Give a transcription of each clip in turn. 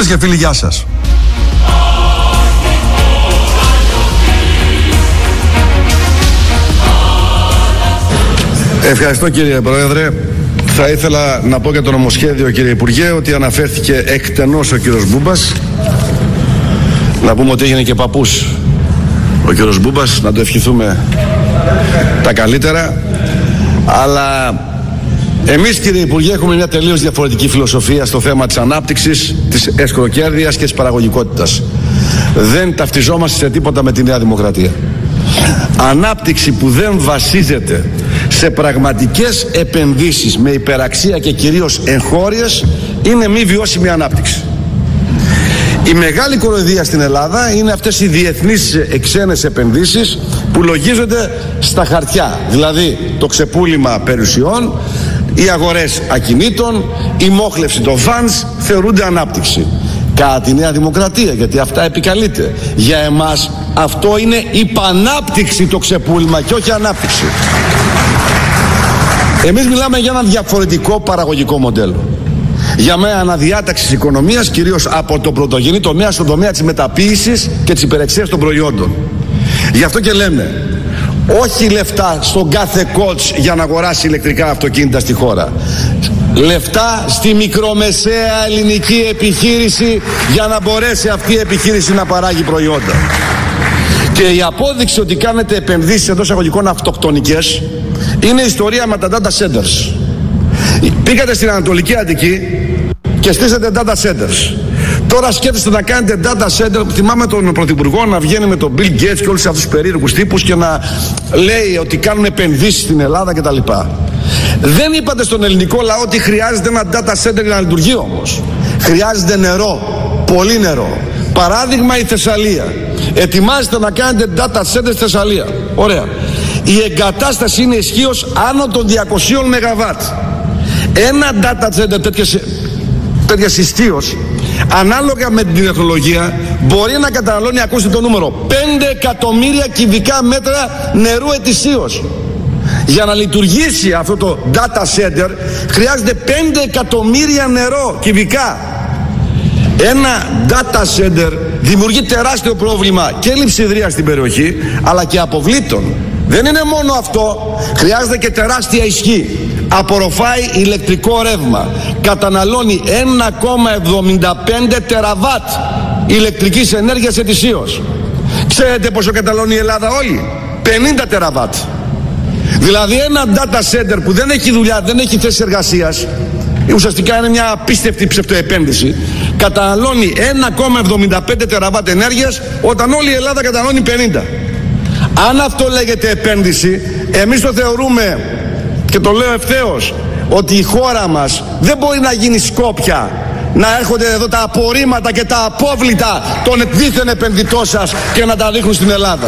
Φίλες και φίλοι, γεια σας. Ευχαριστώ κύριε Πρόεδρε. Θα ήθελα να πω για το νομοσχέδιο, κύριε Υπουργέ, ότι αναφέρθηκε εκτενώς ο κύριος Μπούμπας. Να πούμε ότι έγινε και παππούς ο κύριος Μπούμπας, να το ευχηθούμε τα καλύτερα. Αλλά εμείς, κύριε Υπουργέ, έχουμε μια τελείως διαφορετική φιλοσοφία στο θέμα της ανάπτυξης, της εσχροκέρδειας και της παραγωγικότητας. Δεν ταυτιζόμαστε σε τίποτα με τη Νέα Δημοκρατία. Ανάπτυξη που δεν βασίζεται σε πραγματικές επενδύσεις με υπεραξία και κυρίως εγχώριες είναι μη βιώσιμη ανάπτυξη. Η μεγάλη κοροϊδία στην Ελλάδα είναι αυτές οι διεθνείς ξένες επενδύσεις που λογίζονται στα χαρτιά, δηλαδή το ξεπούλημα περιουσιών, οι αγορές ακινήτων, η μόχλευση των funds θεωρούνται ανάπτυξη. Κατά τη Νέα Δημοκρατία, γιατί αυτά επικαλείται, για εμάς αυτό είναι υπανάπτυξη το ξεπούλημα και όχι ανάπτυξη. Εμείς μιλάμε για ένα διαφορετικό παραγωγικό μοντέλο. Για μια αναδιάταξη της οικονομίας, κυρίως από το πρωτογενή τομέα στον τομέα της μεταποίησης και της υπερεξίας των προϊόντων. Γι' αυτό και λέμε, όχι λεφτά στον κάθε κότς για να αγοράσει ηλεκτρικά αυτοκίνητα στη χώρα. Λεφτά στη μικρομεσαία ελληνική επιχείρηση για να μπορέσει αυτή η επιχείρηση να παράγει προϊόντα. Και η απόδειξη ότι κάνετε επενδύσεις εντός εισαγωγικών αυτοκτονικές είναι η ιστορία με τα data centers. Πήγατε στην Ανατολική Αττική και στήσατε data centers. Τώρα σκέφτεστε να κάνετε data center. Θυμάμαι τον Πρωθυπουργό να βγαίνει με τον Bill Gates και όλους αυτούς τους περίεργους τύπους και να λέει ότι κάνουν επενδύσεις στην Ελλάδα κτλ. Δεν είπατε στον ελληνικό λαό ότι χρειάζεται ένα data center για να λειτουργεί όμως. Χρειάζεται νερό, πολύ νερό. Παράδειγμα η Θεσσαλία. Ετοιμάζετε να κάνετε data center στη Θεσσαλία. Ωραία. Η εγκατάσταση είναι ισχύως άνω των 200 ΜΒ. Ένα data center τέτοιας ισχύως, ανάλογα με την τεχνολογία, μπορεί να καταναλώνει, ακούστε το νούμερο, 5 εκατομμύρια κυβικά μέτρα νερού ετησίως. Για να λειτουργήσει αυτό το data center χρειάζεται 5 εκατομμύρια νερό κυβικά. Ένα data center δημιουργεί τεράστιο πρόβλημα και λειψιδρία στην περιοχή, αλλά και αποβλήτων. Δεν είναι μόνο αυτό, χρειάζεται και τεράστια ισχύ. Απορροφάει ηλεκτρικό ρεύμα. Καταναλώνει 1,75 τεραβάτ ηλεκτρικής ενέργειας ετησίως. Ξέρετε πόσο καταναλώνει η Ελλάδα όλη? 50 τεραβάτ. Δηλαδή ένα data center που δεν έχει δουλειά, δεν έχει θέσεις εργασίας, ουσιαστικά είναι μια απίστευτη ψευτοεπένδυση, καταναλώνει 1,75 τεραβάτ ενέργειας όταν όλη η Ελλάδα καταναλώνει 50. Αν αυτό λέγεται επένδυση, εμείς το θεωρούμε, και το λέω ευθέως, ότι η χώρα μας δεν μπορεί να γίνει Σκόπια, να έρχονται εδώ τα απορρίμματα και τα απόβλητα των δίθεν επενδυτών σας και να τα ρίχνουν στην Ελλάδα.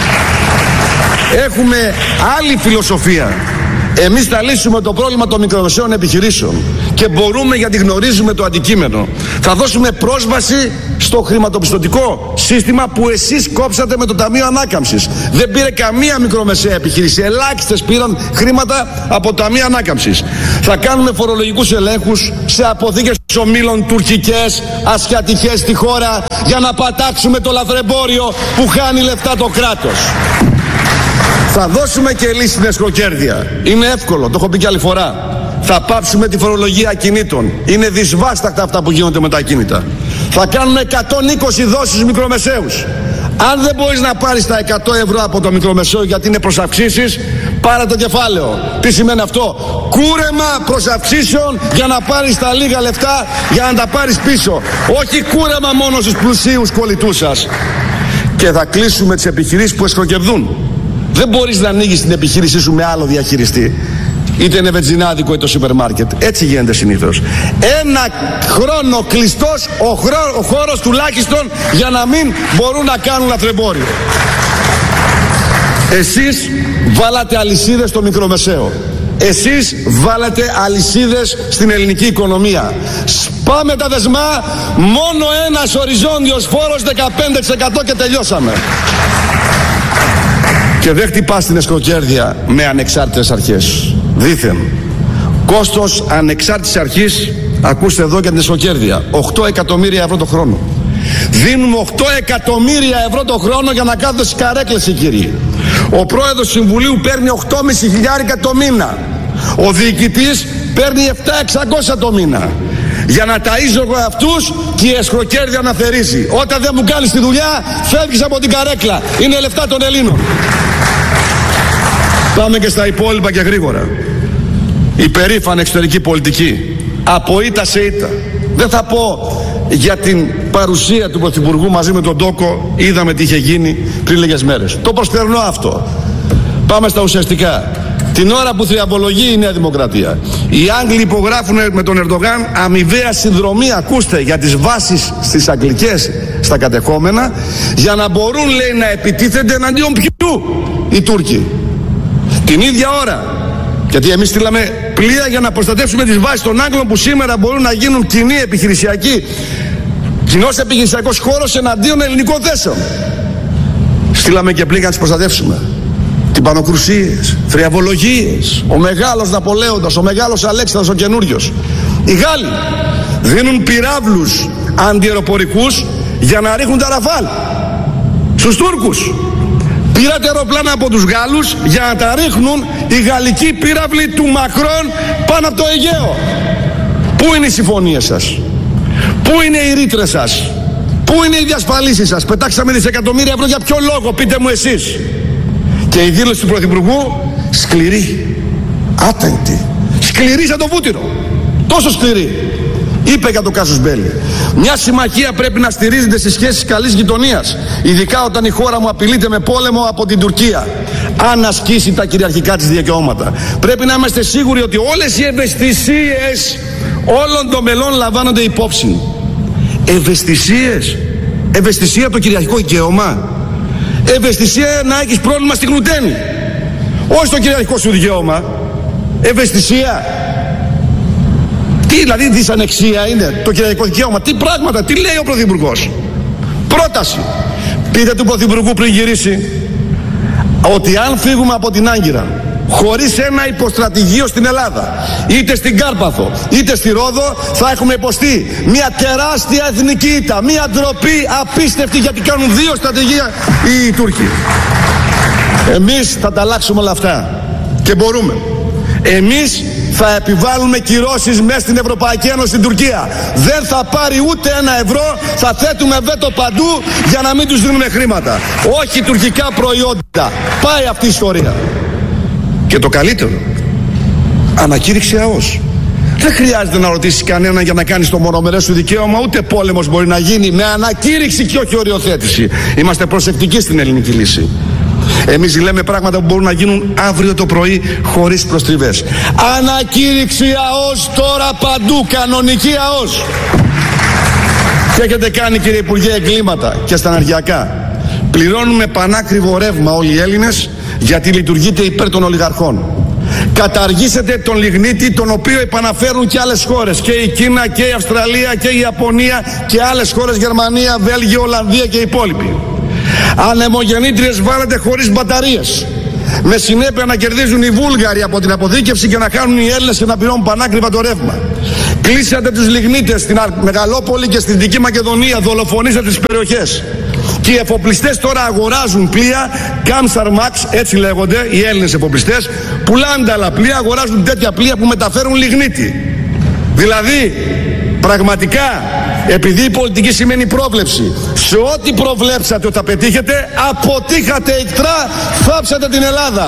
Έχουμε άλλη φιλοσοφία. Εμείς θα λύσουμε το πρόβλημα των μικρομεσαίων επιχειρήσεων και μπορούμε, γιατί γνωρίζουμε το αντικείμενο. Θα δώσουμε πρόσβαση στο χρηματοπιστωτικό σύστημα που εσείς κόψατε με το Ταμείο Ανάκαμψης. Δεν πήρε καμία μικρομεσαία επιχείρηση. Ελάχιστες πήραν χρήματα από το Ταμείο Ανάκαμψης. Θα κάνουμε φορολογικούς ελέγχους σε αποθήκες ομίλων τουρκικές, ασιατικές στη χώρα, για να πατάξουμε το λαθρεμπόριο που χάνει λεφτά το κράτος. Θα δώσουμε και λύση στην εσχροκέρδεια. Είναι εύκολο, το έχω πει και άλλη φορά. Θα πάψουμε τη φορολογία ακινήτων. Είναι δυσβάστακτα αυτά που γίνονται με τα ακίνητα. Θα κάνουμε 120 δόσεις μικρομεσαίους. Αν δεν μπορείς να πάρεις τα 100 ευρώ από το μικρομεσαίο γιατί είναι προς αυξήσεις, πάρε το κεφάλαιο. Τι σημαίνει αυτό? Κούρεμα προς αυξήσεων για να πάρεις τα λίγα λεφτά για να τα πάρεις πίσω. Όχι κούρεμα μόνο στους πλουσίους κολλητούς σας. Και θα κλείσουμε τις επιχειρήσεις που εσχροκερδούν. Δεν μπορείς να ανοίγεις την επιχείρησή σου με άλλο διαχειριστή. Είτε είναι βενζινάδικο είτε το σούπερ μάρκετ. Έτσι γίνεται συνήθως. Ένα χρόνο κλειστός ο χώρος τουλάχιστον για να μην μπορούν να κάνουν λαθρεμπόριο. Εσείς βάλατε αλυσίδες στο μικρομεσαίο. Εσείς βάλατε αλυσίδες στην ελληνική οικονομία. Σπάμε τα δεσμά, μόνο ένας οριζόντιος φόρος 15% και τελειώσαμε. Και δεν χτυπάς την εσχροκέρδεια με ανεξάρτητες αρχές. Δήθεν. Κόστος ανεξάρτητης αρχής ακούστε εδώ για την εσωκέρδεια, 8 εκατομμύρια ευρώ το χρόνο. Δίνουμε 8 εκατομμύρια ευρώ το χρόνο για να κάθονται στις καρέκλες οι κύριοι. Ο πρόεδρος του Συμβουλίου παίρνει 8.500 χιλιάρικα το μήνα. Ο διοικητής παίρνει 7.600 το μήνα. Για να ταΐζω εγώ αυτούς και η εσχροκέρδεια να θερίζει. Όταν δεν μου κάνεις τη δουλειά, φεύγεις από την καρέκλα. Είναι λεφτά των Ελλήνων. Πάμε και στα υπόλοιπα και γρήγορα. Η περήφανη εξωτερική πολιτική. Από ήττα σε ήττα. Δεν θα πω για την παρουσία του Πρωθυπουργού μαζί με τον Τόκο. Είδαμε τι είχε γίνει πριν λίγες μέρες. Το προσπερνώ αυτό. Πάμε στα ουσιαστικά. Την ώρα που θριαμβολογεί η Νέα Δημοκρατία, οι Άγγλοι υπογράφουν με τον Ερντογάν αμοιβαία συνδρομή, ακούστε, για τις βάσεις στις αγγλικές στα κατεχόμενα, για να μπορούν, λέει, να επιτίθενται εναντίον ποιου? Οι Τούρκοι. Την ίδια ώρα, γιατί εμείς στείλαμε πλοία για να προστατεύσουμε τις βάσεις των Άγγλων που σήμερα μπορούν να γίνουν κοινός επιχειρησιακός χώρος εναντίον ελληνικών θέσεων. Στείλαμε και πλοία να τις προστατεύσουμε. Τυμπανοκρουσίες, θριαμβολογίες, ο μεγάλος Ναπολέοντας, ο μεγάλος Αλέξανδρος ο καινούριος. Οι Γάλλοι δίνουν πυράβλους αντιαεροπορικούς για να ρίχνουν τα Ραφάλ στους Τούρκους. Πήρατε αεροπλάνα από τους Γάλλους για να τα ρίχνουν οι γαλλικοί πύραυλοι του Μακρόν πάνω από το Αιγαίο. Πού είναι οι συμφωνίες σας? Πού είναι οι ρήτρες σας? Πού είναι οι διασφαλίσεις σας? Πετάξαμε δισεκατομμύρια ευρώ για ποιο λόγο? Πείτε μου εσείς. Και η δήλωση του Πρωθυπουργού σκληρή, άτεντη, σκληρή σαν το βούτυρο, τόσο σκληρή. Είπε για το κάσους μπέλι: μια συμμαχία πρέπει να στηρίζεται στις σχέσεις καλής γειτονίας, ειδικά όταν η χώρα μου απειλείται με πόλεμο από την Τουρκία, αν ασκήσει τα κυριαρχικά της δικαιώματα. Πρέπει να είμαστε σίγουροι ότι όλες οι ευαισθησίες όλων των μελών λαμβάνονται υπόψη. Ευαισθησίες? Ευαισθησία το κυριαρχικό δικαίωμα? Ευαισθησία να έχεις πρόβλημα στη γλουτένη, όχι στο κυριαρχικό σου δικαίωμα. Ευαισθησία? Τι δηλαδή, δυσανεξία είναι το κυριαρχικό δικαίωμα? Τι πράγματα, τι λέει ο Πρωθυπουργός? Πρόταση. Πείτε του Πρωθυπουργού πριν γυρίσει ότι αν φύγουμε από την Άγκυρα χωρίς ένα υποστρατηγείο στην Ελλάδα, είτε στην Κάρπαθο είτε στη Ρόδο, θα έχουμε υποστεί μια τεράστια εθνική ήττα, μια ντροπή απίστευτη, γιατί κάνουν δύο στρατηγία οι Τούρκοι. Εμείς θα τα αλλάξουμε όλα αυτά και μπορούμε. Εμείς θα επιβάλλουμε κυρώσεις μέσα στην Ευρωπαϊκή Ένωση στην Τουρκία. Δεν θα πάρει ούτε ένα ευρώ, θα θέτουμε βέτο παντού για να μην τους δίνουμε χρήματα. Όχι τουρκικά προϊόντα. Πάει αυτή η ιστορία. Και το καλύτερο, ανακήρυξη ΑΟΣ. Δεν χρειάζεται να ρωτήσεις κανέναν για να κάνεις το μονομερές σου δικαίωμα, ούτε πόλεμος μπορεί να γίνει με ανακήρυξη και όχι οριοθέτηση. Είμαστε προσεκτικοί στην ελληνική λύση. Εμείς λέμε πράγματα που μπορούν να γίνουν αύριο το πρωί χωρίς προστριβές. Ανακήρυξη ΑΟΣ τώρα παντού, κανονική ΑΟΣ. Τι έχετε κάνει, κύριε Υπουργέ, εγκλήματα και στα ενεργειακά? Πληρώνουμε πανάκριβο ρεύμα όλοι οι Έλληνες, γιατί λειτουργείτε υπέρ των ολιγαρχών. Καταργήσετε τον λιγνίτη, τον οποίο επαναφέρουν και άλλες χώρες, και η Κίνα και η Αυστραλία και η Ιαπωνία και άλλες χώρες, Γερμανία, Βέλγιο, Ολλανδία και οι υπόλοιποι. Ανεμογεννήτριες βάλετε χωρίς μπαταρίες, με συνέπεια να κερδίζουν οι Βούλγαροι από την αποθήκευση και να κάνουν οι Έλληνες και να πληρώνουν πανάκριβα το ρεύμα. Κλείσατε τους λιγνίτες στην Μεγαλόπολη και στην Δυτική Μακεδονία, δολοφονήσατε τις περιοχές. Και οι εφοπλιστές τώρα αγοράζουν πλοία, Kamsar Max, έτσι λέγονται οι Έλληνες εφοπλιστές, πουλάνε τα άλλα πλοία, αγοράζουν τέτοια πλοία που μεταφέρουν λιγνίτη. Δηλαδή, πραγματικά, επειδή η πολιτική σημαίνει πρόβλεψη, σε ό,τι προβλέψατε ότι θα πετύχετε, αποτύχατε ικτρά, θάψατε την Ελλάδα.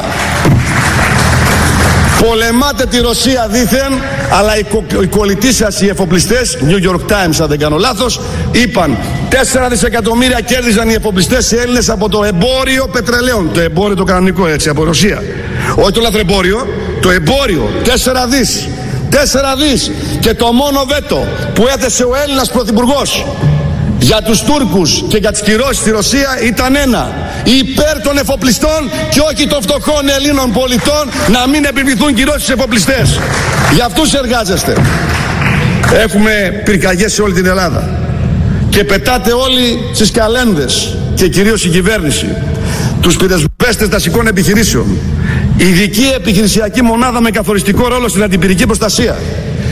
Πολεμάτε τη Ρωσία δήθεν, αλλά οι κολλητοί σας, οι εφοπλιστές, New York Times αν δεν κάνω λάθος, είπαν 4 δισεκατομμύρια κέρδιζαν οι εφοπλιστές οι Έλληνες από το εμπόριο πετρελαίων. Το εμπόριο το κανονικό, έτσι, από Ρωσία. Όχι το λαθρεμπόριο, το εμπόριο. 4 δις. 4 δις. Και το μόνο βέτο που έθεσε ο Έλληνας Πρωθυπουργός για τους Τούρκους και για τις κυρώσεις στη Ρωσία ήταν ένα: υπέρ των εφοπλιστών και όχι των φτωχών Ελλήνων πολιτών, να μην επιβληθούν κυρώσεις στους εφοπλιστές. Για αυτούς εργάζεστε. Έχουμε πυρκαγιές σε όλη την Ελλάδα και πετάτε όλοι στις καλένδες, και κυρίως η κυβέρνηση, τους πυρεσβέστες δασικών επιχειρήσεων, ειδική επιχειρησιακή μονάδα με καθοριστικό ρόλο στην αντιπυρική προστασία.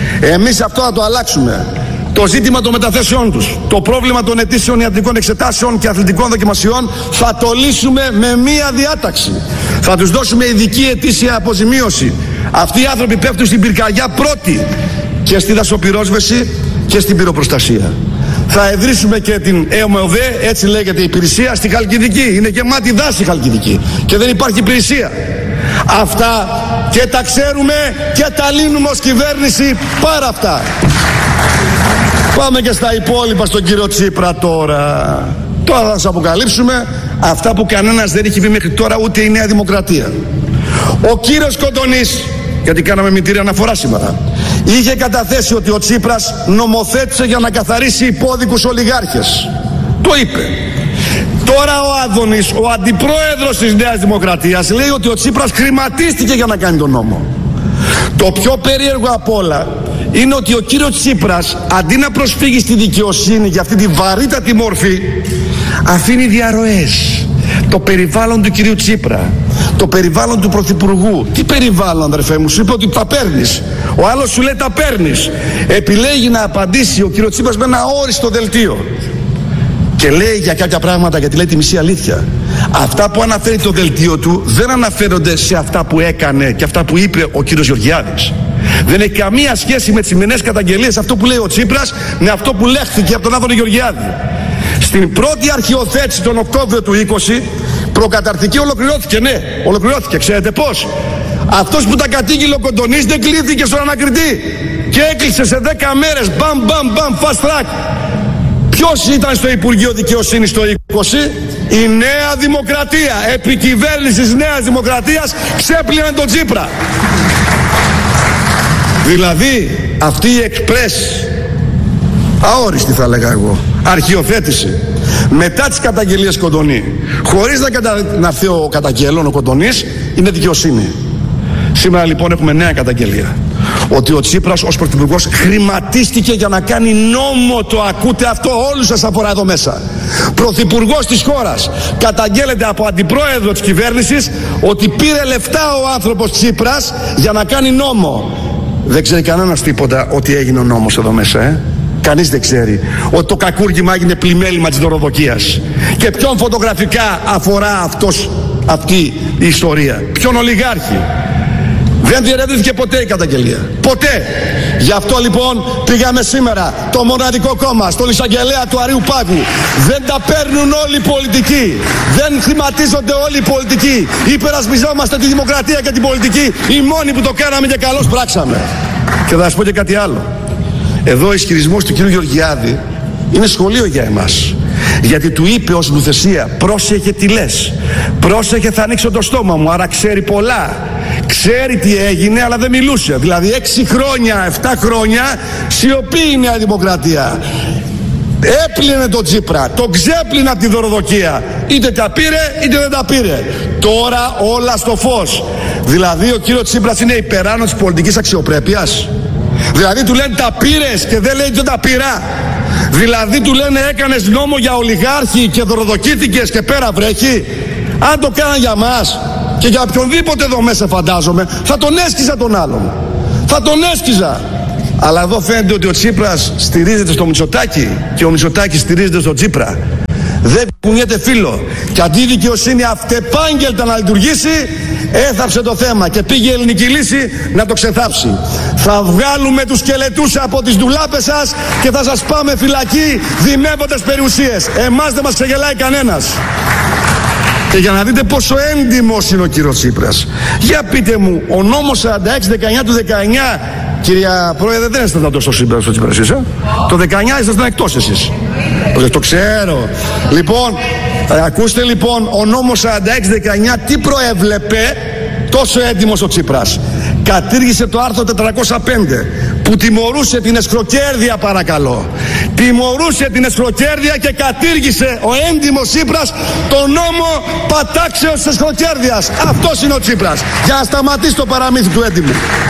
Εμείς αυτό θα το αλλάξουμε. Το ζήτημα των μεταθέσεών τους, το πρόβλημα των αιτήσεων ιατρικών εξετάσεων και αθλητικών δοκιμασιών θα το λύσουμε με μία διάταξη. Θα τους δώσουμε ειδική ετήσια αποζημίωση. Αυτοί οι άνθρωποι πέφτουν στην πυρκαγιά πρώτοι και στη δασοπυρόσβεση και στην πυροπροστασία. Θα ιδρύσουμε και την ΕΟΜΕΟΔΕ, έτσι λέγεται η υπηρεσία, στη Χαλκιδική. Είναι γεμάτη δάση η Χαλκιδική και δεν υπάρχει υπηρεσία. Αυτά και τα ξέρουμε και τα λύνουμε ως κυβέρνηση πάρα αυτά. Πάμε και στα υπόλοιπα στον κύριο Τσίπρα τώρα. Τώρα θα σας αποκαλύψουμε αυτά που κανένας δεν έχει πει μέχρι τώρα, ούτε η Νέα Δημοκρατία. Ο κύριος Κοντονής, γιατί κάναμε μητήρια αναφορά σήμερα, είχε καταθέσει ότι ο Τσίπρας νομοθέτησε για να καθαρίσει υπόδικους ολιγάρχες. Το είπε. Τώρα ο Άδωνης, ο αντιπρόεδρος της Νέας Δημοκρατίας, λέει ότι ο Τσίπρας χρηματίστηκε για να κάνει τον νόμο. Το πιο περίεργο απ' όλα είναι ότι ο κύριος Τσίπρας, αντί να προσφύγει στη δικαιοσύνη για αυτή τη βαρύτατη μορφή, αφήνει διαρροές. Το περιβάλλον του κυρίου Τσίπρα, το περιβάλλον του Πρωθυπουργού. Τι περιβάλλον, αδερφέ μου, σου είπε ότι τα παίρνεις. Ο άλλος σου λέει τα παίρνεις. Επιλέγει να απαντήσει ο κύριος Τσίπρας με ένα αόριστο δελτίο. Και λέει για κάποια πράγματα, γιατί λέει τη μισή αλήθεια. Αυτά που αναφέρει το δελτίο του δεν αναφέρονται σε αυτά που έκανε και αυτά που είπε ο κύριος Γεωργιάδης. Δεν έχει καμία σχέση με τις σημερινές καταγγελίες αυτό που λέει ο Τσίπρας με αυτό που λέχθηκε από τον Άδωνη Γεωργιάδη. Στην πρώτη αρχιοθέτηση τον Οκτώβριο του 20, προκαταρτική ολοκληρώθηκε, ναι, ολοκληρώθηκε. Ξέρετε πώς? Αυτός που τα κατήγγειλε ο Κοντονής δεν κλείθηκε στον ανακριτή και έκλεισε σε 10 μέρες, μπαμ, μπαμ, μπαμ, fast track. Ποιος ήταν στο Υπουργείο Δικαιοσύνης το 20? Η Νέα Δημοκρατία. Επί κυβέρνησης Νέας Δημοκρατίας ξέπλυναν τον Τσίπρα. Δηλαδή αυτή η εκπρές, αόριστη θα λέγα εγώ, αρχιοθέτηση μετά τις καταγγελίες Κοντονή, χωρίς να έρθει ο καταγγέλων ο Κοντονής, είναι δικαιοσύνη. Σήμερα λοιπόν έχουμε νέα καταγγελία, ότι ο Τσίπρας ως πρωθυπουργός χρηματίστηκε για να κάνει νόμο. Το ακούτε αυτό? Όλους σας αφορά εδώ μέσα. Πρωθυπουργός της χώρας καταγγέλλεται από αντιπρόεδρο της κυβέρνησης ότι πήρε λεφτά ο άνθρωπος Τσίπρας για να κάνει νόμο. Δεν ξέρει κανένας τίποτα ότι έγινε ο νόμος εδώ μέσα, Κανείς δεν ξέρει ότι το κακούργημα έγινε πλημέλημα της δωροδοκίας. Και ποιον φωτογραφικά αφορά αυτή η ιστορία? Ποιον ολιγάρχη? Δεν διερευνήθηκε ποτέ η καταγγελία. Ποτέ. Γι' αυτό λοιπόν πήγαμε σήμερα το μοναδικό κόμμα στον εισαγγελέα του Αρείου Πάγου. Δεν τα παίρνουν όλοι οι πολιτικοί. Δεν χρηματίζονται όλοι οι πολιτικοί. Υπερασπιζόμαστε τη δημοκρατία και την πολιτική. Οι μόνοι που το κάναμε και καλώς πράξαμε. Και θα σας πω και κάτι άλλο. Εδώ ο ισχυρισμός του κ. Γεωργιάδη είναι σχολείο για εμάς. Γιατί του είπε ως νουθεσία, πρόσεχε τι λες. Πρόσεχε, θα ανοίξω το στόμα μου. Άρα ξέρει πολλά. Ξέρει τι έγινε, αλλά δεν μιλούσε. Δηλαδή 6 χρόνια, 7 χρόνια σιωπή η Νέα Δημοκρατία. Έπλυνε τον Τσίπρα, τον ξέπλυνε από τη δωροδοκία. Είτε τα πήρε είτε δεν τα πήρε. Τώρα όλα στο φως. Δηλαδή ο κύριος Τσίπρας είναι υπεράνω της πολιτικής αξιοπρέπειας. Δηλαδή του λένε τα πήρες και δεν λέει δεν τα πήρα. Δηλαδή του λένε έκανες νόμο για ολιγάρχη και δωροδοκήθηκες και πέρα βρέχει. Αν το κάναν για μας και για οποιονδήποτε εδώ μέσα φαντάζομαι, θα τον έσκιζα τον άλλον. Θα τον έσκιζα. Αλλά εδώ φαίνεται ότι ο Τσίπρας στηρίζεται στο Μητσοτάκη και ο Μητσοτάκης στηρίζεται στο Τσίπρα. Δεν κουνιέται φίλο. Και αντί η δικαιοσύνη αυτεπάγγελτα να λειτουργήσει, έθαψε το θέμα και πήγε η ελληνική λύση να το ξεθάψει. Θα βγάλουμε τους σκελετούς από τις ντουλάπες σας και θα σας πάμε φυλακή δημεύοντας περιουσίες. Εμάς δεν μας ξεγελάει κανένας. Και για να δείτε πόσο έντιμος είναι ο κύριος Τσίπρας, για πείτε μου, ο νόμος 46-19 του 19, κυρία Πρόεδρε, δεν ήσασταν τόσο σύμπερα στο Τσίπρα εσείς, Το 19 ήσασταν εκτός εσείς. Το ξέρω. Λοιπόν, ακούστε λοιπόν, ο νόμος 46-19 τι προέβλεπε? Τόσο έντιμος ο Τσίπρας. Κατήργησε το άρθρο 405 που τιμωρούσε την εσχροκέρδεια, παρακαλώ. Τιμωρούσε την εσχροκέρδεια και κατήργησε ο έντιμος Τσίπρας τον νόμο πατάξεως της εσχροκέρδειας. Αυτός είναι ο Τσίπρας. Για να σταματήσει το παραμύθι του έντιμου.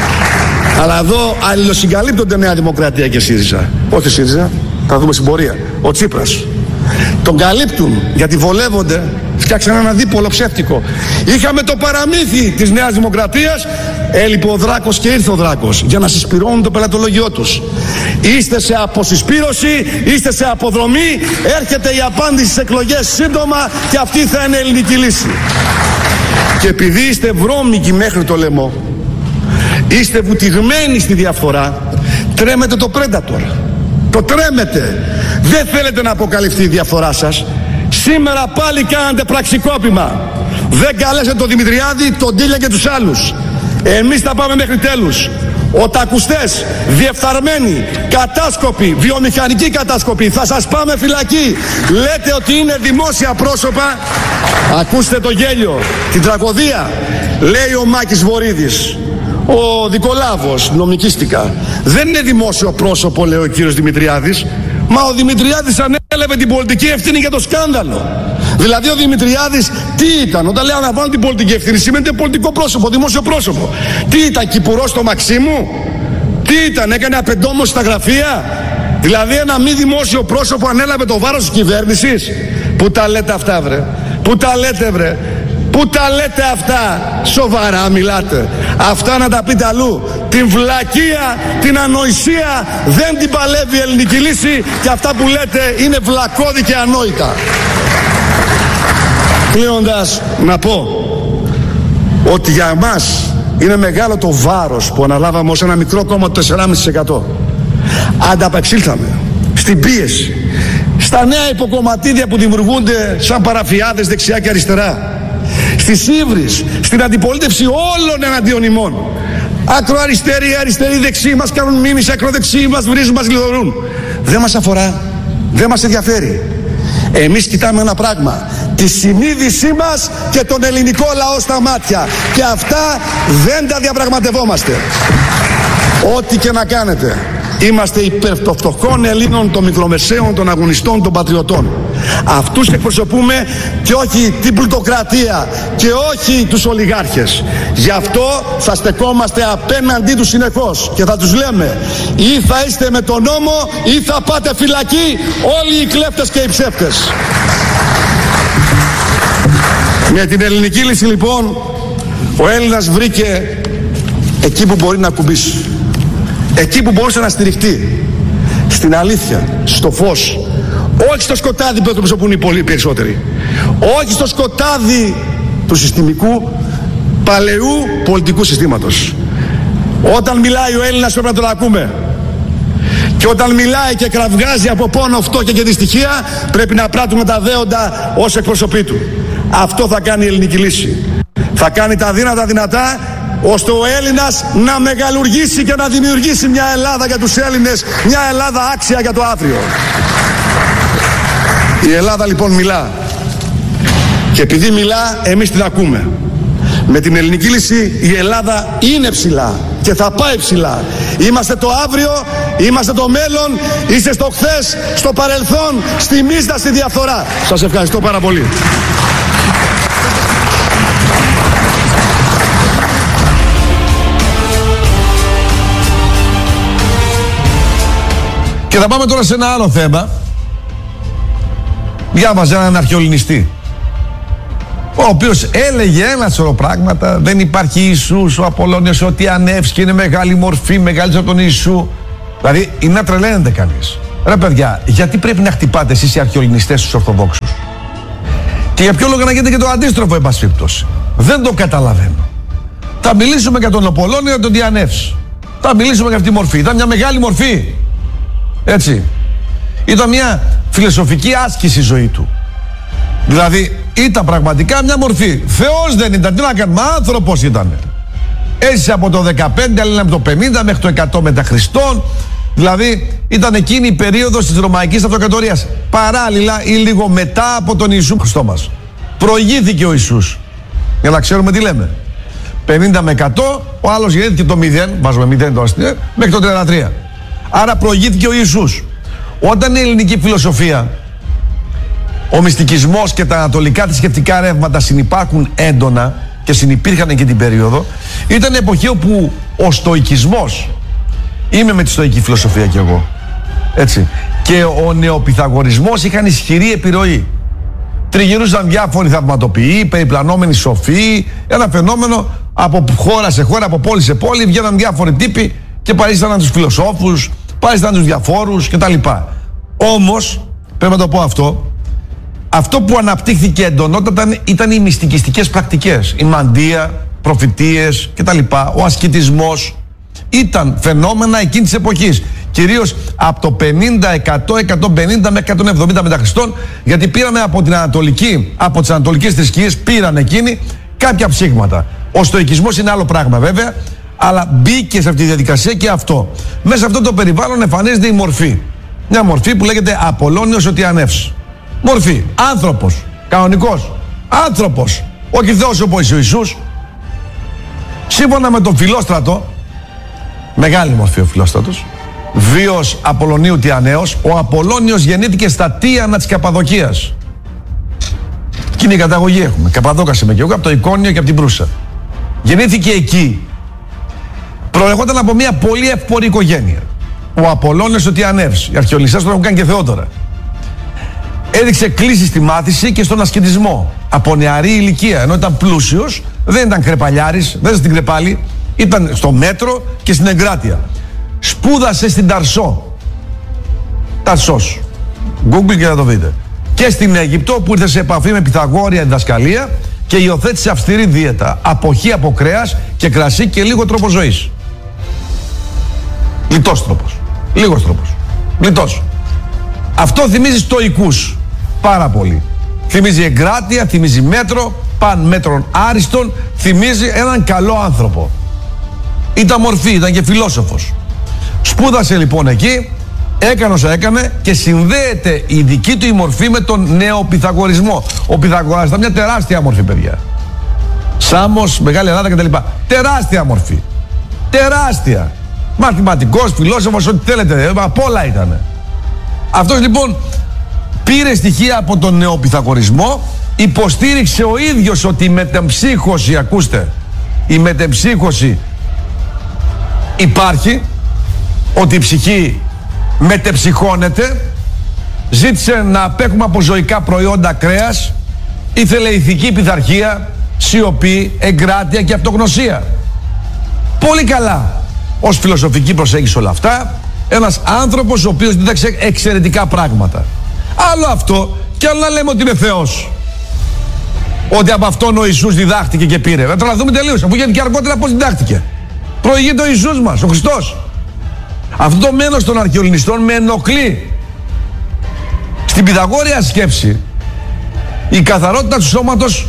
Αλλά εδώ αλληλοσυγκαλύπτονται Νέα Δημοκρατία και ΣΥΡΙΖΑ. Όχι ΣΥΡΙΖΑ, θα δούμε στην πορεία. Ο Τσίπρας. Τον καλύπτουν γιατί βολεύονται. Φτιάξαν ένα δίπολο ψεύτικο. Είχαμε το παραμύθι της Νέας Δημοκρατίας, έλειπε ο δράκος και ήρθε ο δράκος για να συσπυρώνουν το πελατολογιό τους. Είστε σε αποσυσπήρωση, είστε σε αποδρομή, έρχεται η απάντηση στις εκλογές σύντομα και αυτή θα είναι ελληνική λύση. Και επειδή είστε βρώμικοι μέχρι το λαιμό, είστε βουτυγμένοι στη διαφθορά, τρέμετε το Predator. Το τρέμετε. Δεν θέλετε να αποκαλυφθεί η διαφθορά σας. Σήμερα πάλι κάνατε πραξικόπημα. Δεν καλέσετε τον Δημητριάδη, τον Τίλια και τους άλλους. Εμείς θα πάμε μέχρι τέλους. Οτακουστές, διεφθαρμένοι, κατάσκοποι, βιομηχανικοί κατάσκοποι, θα σας πάμε φυλακή. Λέτε ότι είναι δημόσια πρόσωπα. Ακούστε το γέλιο, την τραγωδία. Λέει ο Μάκης Βορίδης, ο Δικολάβος, νομικίστικα. Δεν είναι δημόσιο πρόσωπο, λέει ο κύριος Δημητριάδης. Μα ο Δημητριάδης ανέλαβε την πολιτική ευθύνη για το σκάνδαλο. Δηλαδή ο Δημητριάδης τι ήταν? Όταν λέει αναβάλω την πολιτική ευθύνη, σημαίνει πολιτικό πρόσωπο, δημόσιο πρόσωπο. Τι ήταν, κυπουρός στο Μαξίμου? Τι ήταν, έκανε απεντόμωση στα γραφεία? Δηλαδή ένα μη δημόσιο πρόσωπο ανέλαβε το βάρος της κυβέρνησης? Πού τα λέτε αυτά, βρε? Πού τα λέτε, βρε? Πού τα λέτε αυτά? Σοβαρά μιλάτε? Αυτά να τα πείτε αλλού. Την βλακεία, την ανοησία δεν την παλεύει η ελληνική λύση και αυτά που λέτε είναι βλακώδη και ανόητα. Κλείνοντας, να πω ότι για εμάς είναι μεγάλο το βάρος που αναλάβαμε ως ένα μικρό κόμμα του 4,5%. Ανταπεξήλθαμε στην πίεση, στα νέα υποκομματίδια που δημιουργούνται σαν παραφιάδες δεξιά και αριστερά, στις ύβρις, στην αντιπολίτευση όλων εναντίον ημών. Ακροαριστεροί, αριστεροί, δεξιοί μας κάνουν μίμηση, ακροδεξιοί μας βρίζουν, μας γλυδωρούν. Δεν μας αφορά, δεν μας ενδιαφέρει. Εμείς κοιτάμε ένα πράγμα, τη συνείδησή μας και τον ελληνικό λαό στα μάτια, και αυτά δεν τα διαπραγματευόμαστε. Ό,τι και να κάνετε, είμαστε υπέρ των φτωχών Ελλήνων, των μικρομεσαίων, των αγωνιστών, των πατριωτών. Αυτούς εκπροσωπούμε και όχι την πλουτοκρατία και όχι τους ολιγάρχες. Γι' αυτό θα στεκόμαστε απέναντί τους συνεχώς και θα τους λέμε, ή θα είστε με τον νόμο ή θα πάτε φυλακή όλοι οι κλέφτες και οι ψεύτες. Με την ελληνική λύση λοιπόν ο Έλληνας βρήκε εκεί που μπορεί να κουμπίσει, εκεί που μπορούσε να στηριχτεί, στην αλήθεια, στο φως, όχι στο σκοτάδι που εκπροσωπούν οι πολύ περισσότεροι, όχι στο σκοτάδι του συστημικού παλαιού πολιτικού συστήματος. Όταν μιλάει ο Έλληνας πρέπει να τον ακούμε, και όταν μιλάει και κραυγάζει από πόνο, φτώχεια και δυστυχία, πρέπει να πράττουμε τα δέοντα ως εκπροσωπή του. Αυτό θα κάνει η ελληνική λύση. Θα κάνει τα δύνατα δυνατά, ώστε ο Έλληνας να μεγαλουργήσει και να δημιουργήσει μια Ελλάδα για τους Έλληνες, μια Ελλάδα άξια για το αύριο. Η Ελλάδα λοιπόν μιλά, και επειδή μιλά εμείς την ακούμε. Με την ελληνική λύση η Ελλάδα είναι ψηλά και θα πάει ψηλά. Είμαστε το αύριο, είμαστε το μέλλον, είστε στο χθες, στο παρελθόν, στη μίστα, στη διαφθορά. Σας ευχαριστώ πάρα πολύ. Και θα πάμε τώρα σε ένα άλλο θέμα. Διάβαζα έναν αρχαιολινιστή, ο οποίος έλεγε ένα σωρό πράγματα. Δεν υπάρχει Ιησούς, ο Απολλώνιος, ότι ανεύσκει, είναι μεγάλη μορφή, μεγαλύτερη από τον Ιησού. Δηλαδή είναι να τρελαίνεται κανείς. Ρε παιδιά, γιατί πρέπει να χτυπάτε εσείς οι αρχαιολινιστές τους Ορθοδόξους? Και για ποιο λόγο να γίνεται και το αντίστροφο, εν πάση περιπτώσει? Δεν το καταλαβαίνω. Θα μιλήσουμε για τον Απολλώνιο, τον Διανεύς. Θα μιλήσουμε για αυτή τη μορφή. Ήταν μια μεγάλη μορφή. Έτσι. Ήταν μια φιλοσοφική άσκηση η ζωή του. Δηλαδή ήταν πραγματικά μια μορφή. Θεός δεν ήταν, τι να κάνουμε, άνθρωπος ήταν. Έζησε από το 15, αλλά από το 50 μέχρι το 100 μετά Χριστόν. Δηλαδή ήταν εκείνη η περίοδος της Ρωμαϊκής Αυτοκρατορίας. Παράλληλα ή λίγο μετά από τον Ιησού Χριστό μας. Προηγήθηκε ο Ιησούς. Για να ξέρουμε τι λέμε. 50 με 100, ο άλλος γεννήθηκε το 0, βάζουμε 0 τώρα μέχρι το 33. Άρα προηγήθηκε ο Ιησούς. Όταν η ελληνική φιλοσοφία, ο μυστικισμός και τα ανατολικά θρησκευτικά ρεύματα συνυπάρχουν έντονα και συνυπήρχαν και την περίοδο, ήταν η εποχή όπου ο στοικισμός, είμαι με τη στοική φιλοσοφία κι εγώ, έτσι, και ο νεοπιθαγορισμός είχαν ισχυρή επιρροή. Τριγυρούσαν διάφοροι θαυματοποιοί, περιπλανόμενοι σοφοί, ένα φαινόμενο από χώρα σε χώρα, από πόλη σε πόλη, βγαίναν διάφοροι τύποι και παρίσταναν τους φιλοσόφους, παρίσταναν τους διαφόρους κτλ. Όμως, πρέπει να το πω αυτό που αναπτύχθηκε εντονότατα ήταν οι μυστικιστικές πρακτικές. Η μαντεία, προφητείες κτλ. Ο ασκητισμός ήταν φαινόμενα εκείνης της εποχής. Κυρίως από το 50, 100, 150 με 170 μετά Χριστόν, γιατί πήραμε από τις ανατολικές θρησκείες, πήραν εκείνοι κάποια ψήγματα. Ο στοικισμός είναι άλλο πράγμα βέβαια, αλλά μπήκε σε αυτή τη διαδικασία και αυτό. Μέσα σε αυτό το περιβάλλον εμφανίζεται η μορφή. Μια μορφή που λέγεται Απολλώνιος ο Τιανεύς. Μορφή. Άνθρωπος. Κανονικός. Άνθρωπος. Όχι Θεός όπως ο Ιησούς. Σύμφωνα με τον Φιλόστρατο, μεγάλη μορφή ο Φιλόστρατος, βίος Απολλωνίου Τιανέως, ο Απολλώνιος γεννήθηκε στα Τίανα της Καπαδοκίας. Και είναι η καταγωγή έχουμε. Καπαδόκας είμαι και εγώ, από το Εικόνιο και από την Προύσα. Γεννήθηκε εκεί. Προερχόταν από μια πολύ εύπορη οικογένεια. Ο Απολλώνιος ο Τιανεύς. Οι αρχαιολιστές τον έχουν κάνει και Θεόδωρα. Έδειξε κλίση στη μάθηση και στον ασκητισμό. Από νεαρή ηλικία. Ενώ ήταν πλούσιος, δεν ήταν κρεπαλιάρης, δεν ήταν στην κρεπάλη, ήταν στο μέτρο και στην εγκράτεια. Σπούδασε στην Ταρσό. Ταρσός. Google και θα το δείτε. Και στην Αίγυπτο που ήρθε σε επαφή με Πυθαγόρια διδασκαλία και υιοθέτησε αυστηρή δίαιτα. Αποχή από κρέας και κρασί και λίγο τρόπο ζωής. Λιτός τρόπος. Λίγος τρόπος. Λιτός. Αυτό θυμίζει στοικούς. Πάρα πολύ. Θυμίζει εγκράτεια, θυμίζει μέτρο, παν μέτρων άριστον, θυμίζει έναν καλό άνθρωπο. Ήταν μορφή, ήταν και φιλόσοφος. Σπούδασε λοιπόν εκεί, έκανε όσα έκανε και συνδέεται η δική του η μορφή με τον νεοπυθαγορισμό. Ο Πυθαγόρας ήταν μια τεράστια μορφή, παιδιά. Σάμος, Μεγάλη Ελλάδα κτλ. Τεράστια μορφή. Τεράστια. Μαθηματικός, φιλόσοφος, ό,τι θέλετε. Απ' όλα ήταν. Αυτός λοιπόν πήρε στοιχεία από τον νεοπυθαγορισμό, υποστήριξε ο ίδιος ότι η μετεμψύχωση, ακούστε, η μετεμψύχωση υπάρχει, ότι η ψυχή μετεψυχώνεται, ζήτησε να απέχουμε από ζωικά προϊόντα κρέας, ήθελε ηθική πειθαρχία, σιωπή, εγκράτεια και αυτογνωσία. Πολύ καλά ως φιλοσοφική προσέγγιση όλα αυτά, ένας άνθρωπος ο οποίος δίδαξε εξαιρετικά πράγματα. Άλλο αυτό και άλλο να λέμε ότι είναι Θεός. Ότι από αυτόν ο Ιησούς διδάχτηκε και πήρε. Θα τρελαθούμε τελείως, αφού γιατί και αργότερα πώς διδάχτηκε. Προηγείται ο Ιησούς μας, ο Χριστός. Αυτό το μένος των αρχαιολινιστών με ενοχλεί. Στην πυθαγόρια σκέψη, η καθαρότητα του σώματος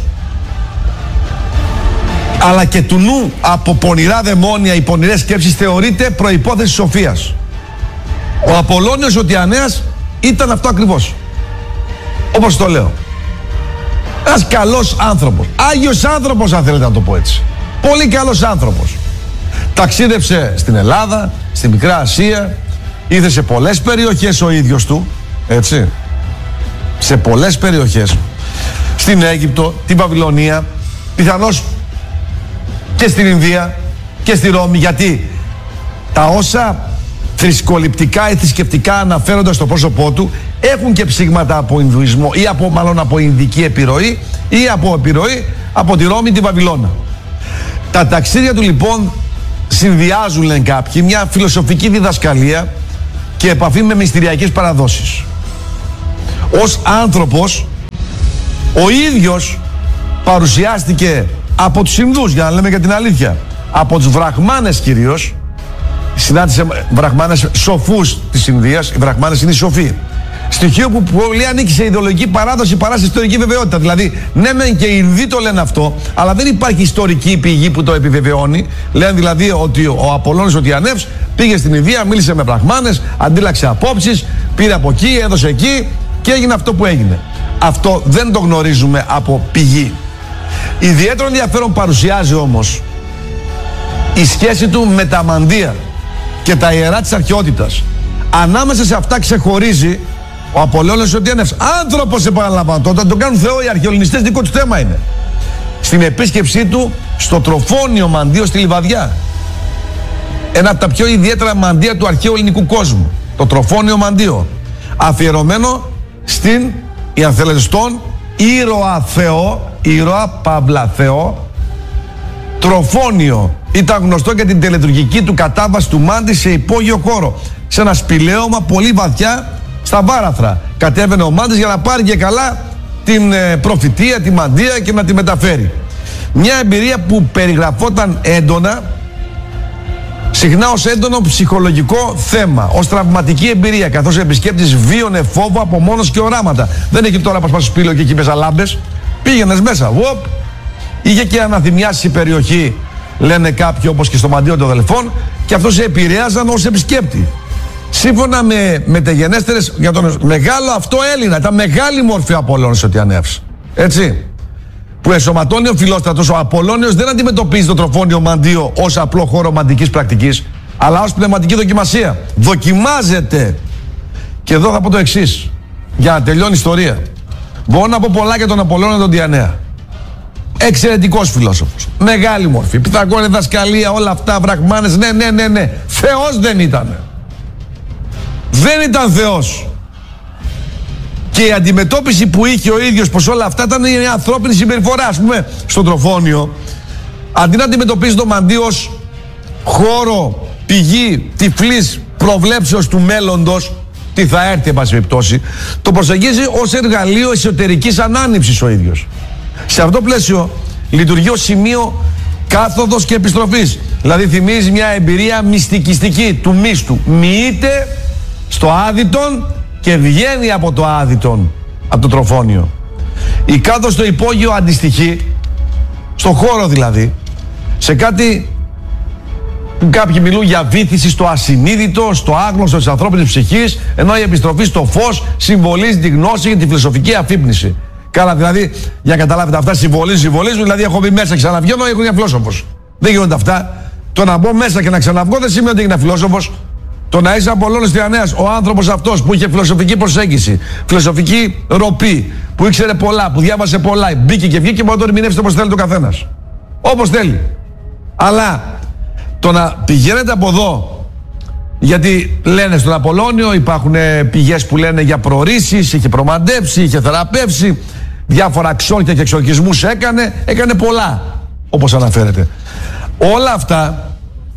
αλλά και του νου από πονηρά δαιμόνια, οι πονηρές σκέψεις θεωρείται προϋπόθεση σοφίας. Ο Απολλώνιος ο Τιανέας ήταν αυτό ακριβώς. Όπως το λέω. Ένας καλός άνθρωπος. Άγιος άνθρωπος, αν θέλετε να το πω έτσι. Πολύ καλός άνθρωπος. Ταξίδεψε στην Ελλάδα, στη Μικρά Ασία, είδε σε πολλές περιοχές ο ίδιος του, έτσι. Σε πολλές περιοχές. Στην Αίγυπτο, την Βαβυλωνία, πιθανώς και στην Ινδία και στη Ρώμη, γιατί τα όσα θρησκοληπτικά ή θρησκευτικά αναφέρονται στο πρόσωπό του έχουν και ψήγματα από Ινδουισμό ή μάλλον από Ινδική επιρροή ή από επιρροή από τη Ρώμη, τη Βαβυλώνα. Τα ταξίδια του λοιπόν συνδυάζουν, λένε κάποιοι, μια φιλοσοφική διδασκαλία και επαφή με μυστηριακές παραδόσεις. Ως άνθρωπος ο ίδιος παρουσιάστηκε από τους Ινδούς, για να λέμε και την αλήθεια, από τους Βραχμάνες κυρίως. Συνάντησε Βραχμάνες σοφούς της Ινδίας. Οι Βραχμάνες είναι οι σοφοί. Στοιχείο που πολύ ανήκει σε ιδεολογική παράδοση παρά σε ιστορική βεβαιότητα. Δηλαδή, ναι, μεν και οι Ινδοί το λένε αυτό, αλλά δεν υπάρχει ιστορική πηγή που το επιβεβαιώνει. Λένε δηλαδή ότι ο Απολλώνιος ο Τιανεύς πήγε στην Ινδία, μίλησε με Βραχμάνες, αντίλαξε απόψεις, πήρε από εκεί, έδωσε εκεί και έγινε αυτό που έγινε. Αυτό δεν το γνωρίζουμε από πηγή. Ιδιαίτερο ενδιαφέρον παρουσιάζει όμως η σχέση του με τα μαντεία και τα ιερά της αρχαιότητας. Ανάμεσα σε αυτά ξεχωρίζει ο Απολλώνιος ο Τιανεύς. Άνθρωπος, επαναλαμβάνω, όταν τον κάνουν Θεό οι αρχαιολινιστές, δικό του θέμα είναι. Στην επίσκεψή του στο Τροφόνιο μαντείο στη Λιβαδιά. Ένα από τα πιο ιδιαίτερα μαντεία του αρχαίου ελληνικού κόσμου. Το Τροφόνιο μαντείο. Αφιερωμένο στην, ή αν θέλετε, στον ήρωα Θεό, ήρωα Παύλα Θεό, Τροφόνιο. Ήταν γνωστό για την τελετουργική του κατάβαση του Μάντη σε υπόγειο χώρο. Σε ένα σπηλαίωμα πολύ βαθιά στα βάραθρα. Κατέβαινε ο Μάντης για να πάρει και καλά την προφητεία, τη μαντεία και να τη μεταφέρει. Μια εμπειρία που περιγραφόταν έντονα, συχνά ως έντονο ψυχολογικό θέμα, ως τραυματική εμπειρία, καθώς ο επισκέπτης βίωνε φόβο από μόνος και οράματα. Δεν έχει τώρα πας στο σπήλαιο και εκεί μέσα λάμπες. Πήγαινες μέσα, είχε και αναθυμιάσει η περιοχή, λένε κάποιοι, όπως και στο μαντίο των αδελφών, και αυτό σε επηρέαζαν ως επισκέπτη. Σύμφωνα με μεταγενέστερες, για τον μεγάλο αυτό Έλληνα, ήταν μεγάλη μορφή ο Απολλώνιος ο Τιανέας. Έτσι. Που εσωματώνει ο Φιλόστρατος, ο Απολλώνιος δεν αντιμετωπίζει το τροφόνιο μαντίο ως απλό χώρο μαντικής πρακτικής, αλλά ως πνευματική δοκιμασία. Δοκιμάζεται. Και εδώ θα πω το εξής, για να τελειώνει η ιστορία. Μπορώ να πω πολλά για τον Απολλώνιο τον Τιανέα. Εξαιρετικός φιλόσοφος. Μεγάλη μορφή. Πυθαγόρη, δασκαλία, όλα αυτά, βραχμάνες. Ναι. Θεός δεν ήταν. Δεν ήταν Θεός. Και η αντιμετώπιση που είχε ο ίδιος πως όλα αυτά ήταν η ανθρώπινη συμπεριφορά. Ας πούμε, στο τροφόνιο, αντί να αντιμετωπίζει το μαντί ως χώρο, πηγή τυφλής προβλέψεως του μέλλοντος, τι θα έρθει, εν πάση περιπτώσει, το προσεγγίζει ως εργαλείο εσωτερικής ανάνυψης ο ίδιος. Σε αυτό το πλαίσιο λειτουργεί ως σημείο κάθοδος και επιστροφής. Δηλαδή θυμίζει μια εμπειρία μυστικιστική του μίστου. Μοιείται στο άδειτον και βγαίνει από το άδειτον, από το τροφόνιο. Η κάθοδος στο υπόγειο αντιστοιχεί, στο χώρο δηλαδή, σε κάτι που κάποιοι μιλούν για βύθιση στο ασυνείδητο, στο άγνωστο της ανθρώπινης ψυχής, ενώ η επιστροφή στο φως συμβολίζει τη γνώση και τη φιλοσοφική αφύπνιση. Καλά, δηλαδή, για να καταλάβετε, αυτά συμβολίζουν, δηλαδή έχω μπει μέσα και ξαναβγαίνω, έχω μια φιλόσοφος. Δεν γίνονται αυτά. Το να μπω μέσα και να ξαναβγώ δεν σημαίνει ότι έγινα φιλόσοφος. Το να είσαι Απολλώνιος Τιανέας, ο άνθρωπος αυτός που είχε φιλοσοφική προσέγγιση, φιλοσοφική ροπή, που ήξερε πολλά, που διάβασε πολλά, μπήκε και βγήκε, μπορεί να το ερμηνεύσει όπως θέλει το καθένας. Όπως θέλει. Αλλά το να πηγαίνετε από εδώ, γιατί λένε στον Απολλώνιο, υπάρχουν πηγές που λένε για προορίσεις, είχε προμαντέψει, είχε θεραπεύσει, διάφορα ξόρκια και εξορκισμούς έκανε πολλά, όπως αναφέρεται. Όλα αυτά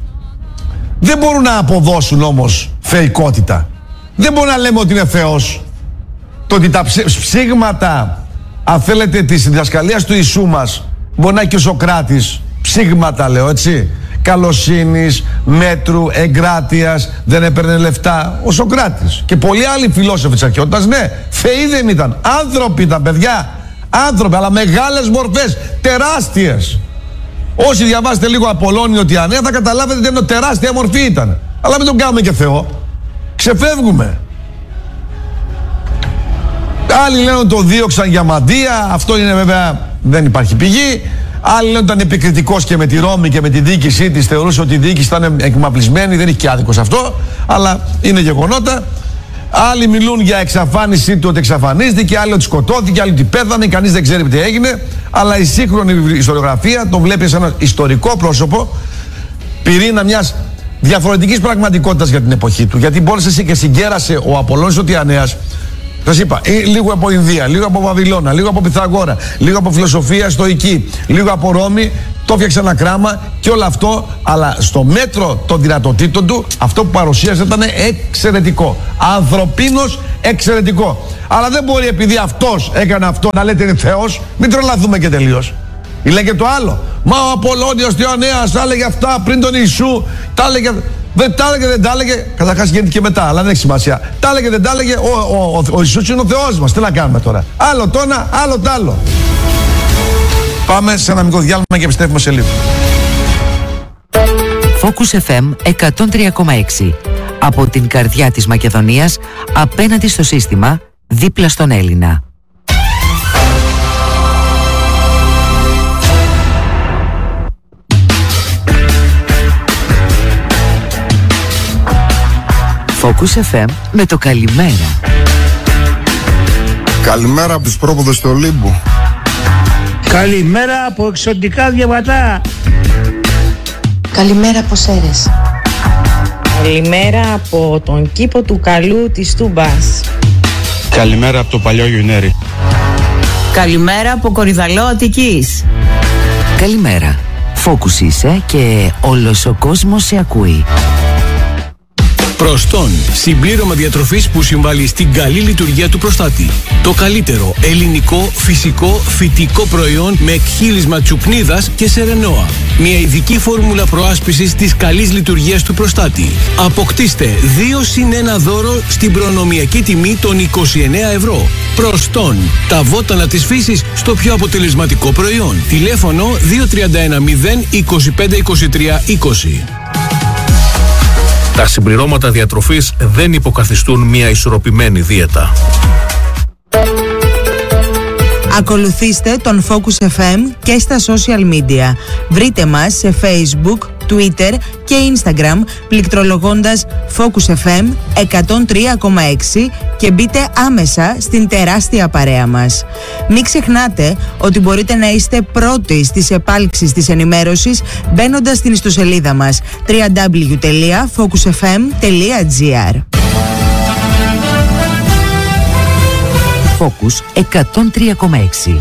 δεν μπορούν να αποδώσουν όμως θεϊκότητα. Δεν μπορούμε να λέμε ότι είναι Θεός. Το ότι τα ψήγματα, αν θέλετε, της διδασκαλίας του Ιησού μας, μπορεί να είναι και ο Σοκράτης, ψήγματα λέω, έτσι, καλοσύνης, μέτρου, εγκράτειας, δεν έπαιρνε λεφτά. Ο Σοκράτης και πολλοί άλλοι φιλόσοφοι της αρχαιότητας, ναι, θεοί δεν ήταν, άνθρωποι ήταν, παιδιά, άνθρωποι, αλλά μεγάλες μορφές, τεράστιες. Όσοι διαβάσετε λίγο Απολλώνιο Τιανέα θα καταλάβετε ότι τεράστια μορφή ήταν. Αλλά μην τον κάνουμε και Θεό. Ξεφεύγουμε. Άλλοι λένε ότι το δίωξαν για μαντεία. Αυτό είναι βέβαια, δεν υπάρχει πηγή. Άλλοι λένε ότι ήταν επικριτικός και με τη Ρώμη και με τη διοίκησή της. Θεωρούσε ότι η διοίκηση ήταν εκμαπλισμένη. Δεν έχει και άδικο σε αυτό. Αλλά είναι γεγονότα. Άλλοι μιλούν για εξαφάνισή του, ότι εξαφανίστηκε, άλλοι ότι σκοτώθηκε, άλλοι ότι πέθανε, κανείς δεν ξέρει τι έγινε. Αλλά η σύγχρονη ιστοριογραφία τον βλέπει σαν ένα ιστορικό πρόσωπο, πυρήνα μιας διαφορετικής πραγματικότητας για την εποχή του. Γιατί μπόρεσε και συγκέρασε ο Απολλώνιος ο Τιανέας. Σας είπα, λίγο από Ινδία, λίγο από Βαβυλώνα, λίγο από Πυθαγόρα, λίγο από φιλοσοφία στοική, λίγο από Ρώμη, το έφτιαξε ένα κράμα και όλο αυτό, αλλά στο μέτρο των δυνατοτήτων του, αυτό που παρουσίασε ήταν εξαιρετικό. Ανθρωπίνος εξαιρετικό. Αλλά δεν μπορεί επειδή αυτός έκανε αυτό να λέτε είναι Θεός, μην τρελαθούμε και τελείως. Ή λέει και το άλλο. Μα ο Απολλώνιος Τιανέας τα έλεγε αυτά πριν τον Ιησού, τα έλεγε. Δεν τα έλεγε, δεν τα έλεγε. Καταρχάς γίνεται και μετά, αλλά δεν έχει σημασία. Τα έλεγε, δεν τα έλεγε. Ο Ιησούς είναι ο Θεός μας. Τι να κάνουμε τώρα. Άλλο το ένα, άλλο το άλλο. Πάμε σε ένα μικρό διάλειμμα και επιστρέφουμε σε λίγο. Focus FM 103,6. Από την καρδιά της Μακεδονίας, απέναντι στο σύστημα, δίπλα στον Έλληνα. Focus FM με το καλημέρα. Καλημέρα από τους πρόποδες του Ολύμπου. Καλημέρα από εξωτικά διαβατά. Καλημέρα από Σέρες. Καλημέρα από τον κήπο του Καλού της Τούμπας. Καλημέρα από το παλιό Γιουνέρι. Καλημέρα από Κορυδαλό Αττικής. Καλημέρα. Focus είσαι και όλος ο κόσμος σε ακούει. Προστόν, συμπλήρωμα διατροφής που συμβάλλει στην καλή λειτουργία του προστάτη. Το καλύτερο ελληνικό, φυσικό, φυτικό προϊόν με εκχύλισμα τσουπνίδας και σερενόα. Μια ειδική φόρμουλα προάσπισης της καλής λειτουργίας του προστάτη. Αποκτήστε 2+1 δώρο στην προνομιακή τιμή των 29 ευρώ. Προστόν, τα βότανα της φύσης στο πιο αποτελεσματικό προϊόν. Τηλέφωνο 2310 25 23 20. Τα συμπληρώματα διατροφής δεν υποκαθιστούν μια ισορροπημένη δίαιτα. Ακολουθήστε τον Focus FM και στα social media. Βρείτε μας σε Facebook, Twitter και Instagram πληκτρολογώντας Focus FM 103,6 και μπείτε άμεσα στην τεράστια παρέα μας. Μην ξεχνάτε ότι μπορείτε να είστε πρώτοι στις επάλξεις της ενημέρωσης μπαίνοντας στην ιστοσελίδα μας www.focusfm.gr. Focus 103,6.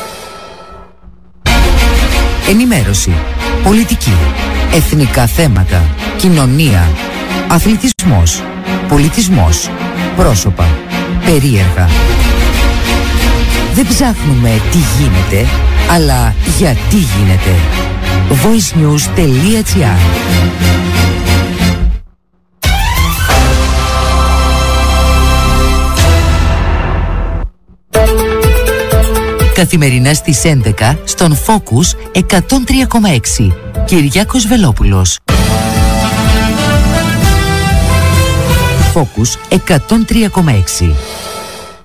Ενημέρωση, πολιτική, εθνικά θέματα, κοινωνία, αθλητισμός, πολιτισμός, πρόσωπα, περίεργα. Δεν ψάχνουμε τι γίνεται, αλλά γιατί γίνεται. voicenews.gr. Καθημερινά στις 11 στον Focus 103,6. Κυριάκος Βελόπουλος. Focus 103,6.